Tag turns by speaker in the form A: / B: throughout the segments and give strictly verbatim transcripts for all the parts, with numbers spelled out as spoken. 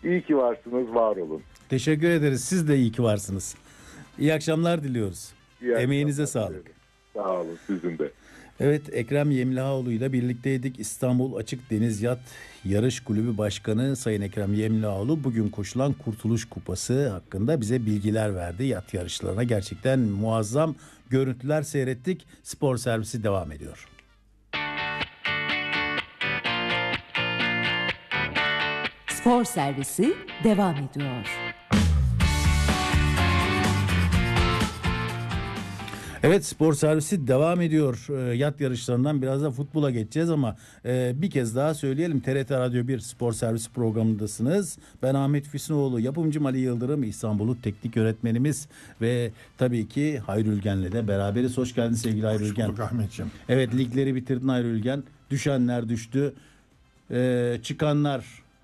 A: İyi ki varsınız, var olun.
B: Teşekkür ederiz. Siz de iyi ki varsınız. İyi akşamlar diliyoruz.
A: İyi
B: Emeğinize
A: akşamlar
B: sağlık.
A: dilerim. Sağ olun, sizin de.
B: Evet, Ekrem Yemlihaoğlu ile birlikteydik. İstanbul Açık Deniz Yat Yarış Kulübü Başkanı Sayın Ekrem Yemlihaoğlu bugün koşulan Kurtuluş Kupası hakkında bize bilgiler verdi. Yat yarışlarına gerçekten muazzam görüntüler seyrettik. Spor servisi devam ediyor.
C: Spor servisi devam ediyor.
B: Evet, spor servisi devam ediyor. E, yat yarışlarından biraz da futbola geçeceğiz ama e, bir kez daha söyleyelim. T R T Radyo bir spor servisi programındasınız. Ben Ahmet Füsunoğlu, yapımcım Ali Yıldırım, İhsan Bulut teknik öğretmenimiz ve tabii ki Hayri Ülgen'le de beraberiz. Hoş geldin sevgili Hayri Ülgen.
D: Hoş bulduk Ahmetciğim.
B: Evet, ligleri bitirdin Hayri Ülgen. Düşenler düştü. E, çıkanlar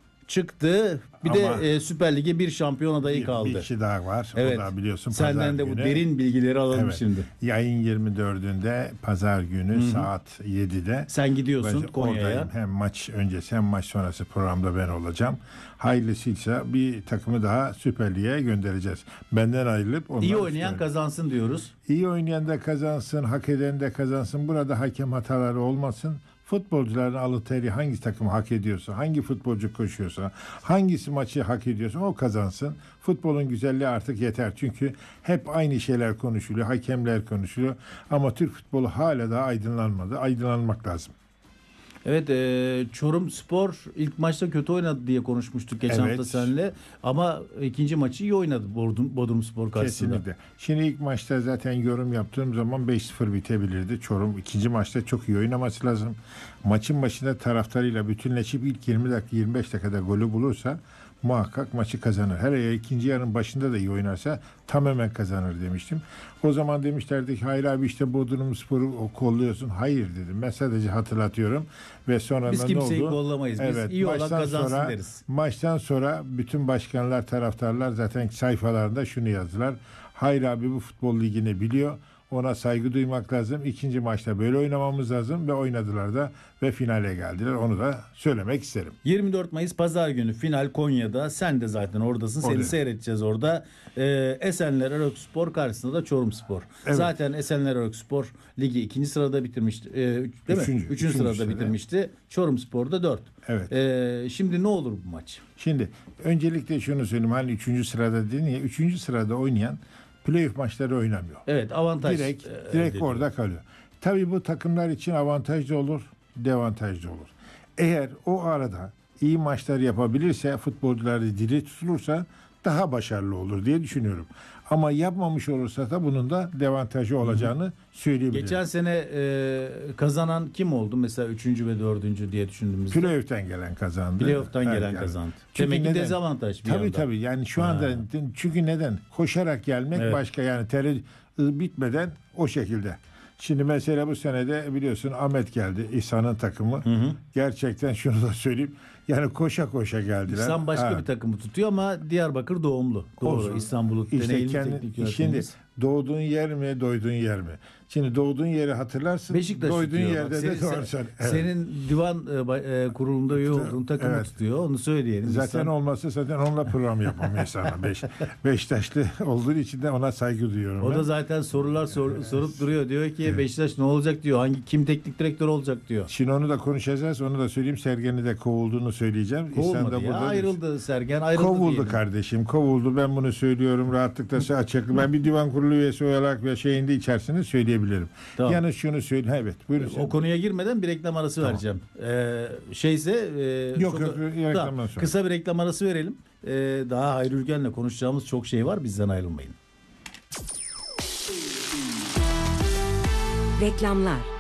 B: çıktı. Bir
D: Ama
B: de e, Süper Lig'e bir şampiyon adayı
D: bir,
B: kaldı.
D: Bir kişi daha var.
B: Evet.
D: O da biliyorsun
B: Senden
D: pazar
B: de bu
D: günü.
B: derin bilgileri alalım
D: Evet.
B: şimdi.
D: Yayın yirmi dördünde pazar günü
B: Hı-hı.
D: saat yedide.
B: Sen gidiyorsun
D: Ben
B: Konya'ya.
D: oradayım. Hem maç öncesi hem maç sonrası programda ben olacağım. Hayırlısıysa bir takımı daha Süper Lig'e göndereceğiz. Benden ayrılıp onlar
B: İyi oynayan
D: Süper-
B: kazansın diyoruz.
D: İyi oynayan da kazansın, hak eden de kazansın. Burada hakem hataları olmasın. Futbolcuların alı teri hangi takım hak ediyorsa, hangi futbolcu koşuyorsa, hangisi maçı hak ediyorsa o kazansın. Futbolun güzelliği artık yeter. Çünkü hep aynı şeyler konuşuluyor, hakemler konuşuluyor. Ama Türk futbolu hala daha aydınlanmadı. Aydınlanmak lazım.
B: Evet, e, Çorum Spor ilk maçta kötü oynadı diye konuşmuştuk geçen
D: Evet.
B: hafta seninle. Ama ikinci maçı iyi oynadı Bodrum, Bodrum Spor karşısında.
D: Kesinlikle. Şimdi ilk maçta zaten yorum yaptığım zaman beş sıfır bitebilirdi. Çorum ikinci maçta çok iyi oynaması lazım. Maçın başında taraftarıyla bütünleşip ilk yirmi dakika yirmi beş dakikada golü bulursa muhakkak maçı kazanır. Hele ikinci yarının başında da iyi oynarsa tamamen kazanır demiştim. O zaman demişlerdi ki hayır abi işte Bodrum Spor'u kolluyorsun. Hayır dedim. Ben sadece hatırlatıyorum. Ve sonra
B: Biz
D: ne
B: kimseyi
D: oldu?
B: kollamayız. Biz
D: Evet,
B: iyi olan
D: maçtan
B: kazansın
D: sonra,
B: deriz.
D: Maçtan sonra bütün başkanlar, taraftarlar zaten sayfalarında şunu yazdılar. Hayır abi bu futbol ligini biliyor. Ona saygı duymak lazım. İkinci maçta böyle oynamamız lazım ve oynadılar da ve finale geldiler. Onu da söylemek isterim.
B: yirmi dört Mayıs Pazar günü final Konya'da. Sen de zaten oradasın. Seni
D: Orada.
B: seyredeceğiz orada. Ee, Esenler Erokspor karşısında da Çorum Spor.
D: Evet.
B: Zaten Esenler Erokspor ligi ikinci sırada bitirmişti. Ee, değil
D: Üçüncü,
B: mi? Üçüncü,
D: üçüncü
B: sırada
D: sırada.
B: bitirmişti. Çorum Spor da dört.
D: Evet.
B: Ee, şimdi ne olur bu maç?
D: Şimdi öncelikle şunu söyleyeyim. Hani üçüncü sırada dedin ya. Üçüncü sırada oynayan playoff maçları oynamıyor.
B: Evet, avantaj.
D: Direkt,
B: e,
D: direkt
B: ediyor.
D: orada kalıyor. Tabii bu takımlar için avantajlı olur, dezavantajlı olur. Eğer o arada iyi maçlar yapabilirse, futbolcuları diri tutulursa daha başarılı olur diye düşünüyorum. Ama yapmamış olursa da bunun da dezavantajı olacağını söyleyebilirim.
B: Geçen sene e, kazanan kim oldu? Mesela üçüncü ve dördüncü diye düşündüğümüzde.
D: Playoff'tan gelen kazandı.
B: Playoff'tan
D: Evet,
B: gelen
D: yani.
B: kazandı.
D: Çünkü
B: Demek ki
D: neden?
B: dezavantaj bir
D: Tabii
B: yanda.
D: tabii yani şu
B: Ha.
D: anda çünkü neden? Koşarak gelmek
B: Evet.
D: başka yani teri bitmeden o şekilde. Şimdi mesela bu senede biliyorsun Ahmet geldi. İhsan'ın takımı.
B: Hı hı.
D: Gerçekten şunu da söyleyeyim. Yani koşa koşa geldiler.
B: İhsan başka
D: Ha.
B: bir takımı tutuyor ama Diyarbakır doğumlu. Doğru.
D: Olsun.
B: İstanbul'u
D: İşte
B: deneyimli
D: kendi,
B: teknik
D: şimdi
B: yönetmeniz.
D: doğduğun yer mi, doyduğun yer mi? Şimdi doğduğun yeri hatırlarsın.
B: Beşiktaş
D: doyduğun
B: tutuyor. Bak,
D: yerde
B: senin,
D: de doğarsan. Evet.
B: senin divan e, ba- e, kurulunda üye olduğun takımı
D: Evet.
B: tutuyor. Onu söyleyelim.
D: Zaten
B: İhsan-
D: olmasa zaten onunla program yapamayız sana. Beş, Beşiktaşlı olduğu için de ona saygı duyuyorum.
B: O
D: ben.
B: da zaten sorular sor, sorup duruyor. Diyor ki Beşiktaş ne olacak diyor. Hangi kim teknik direktör olacak diyor.
D: Şimdi onu da konuşacağız. Onu da söyleyeyim. Sergen'i de kovulduğunu söyleyeceğim. İhsan
B: Kovulmadı
D: da
B: ya.
D: burada-
B: Ayrıldı Sergen. Ayrıldı
D: Kovuldu
B: diyelim.
D: kardeşim. Kovuldu. Ben bunu söylüyorum. Rahatlıkla açık. Ben bir divan kurulu üyesi olarak ve şeyinde içerisinde söyleyebilirim.
B: Tamam.
D: Yani şunu söyle. Evet. Buyurun. sen.
B: O konuya girmeden bir reklam arası
D: Tamam.
B: vereceğim. Ee, şeyse e,
D: Yok,
B: çok-
D: yok, reklamdan
B: Tamam,
D: sonra.
B: kısa bir reklam arası verelim. Ee, daha Hayri Ülgen'le konuşacağımız çok şey var. Bizden ayrılmayın.
C: Reklamlar.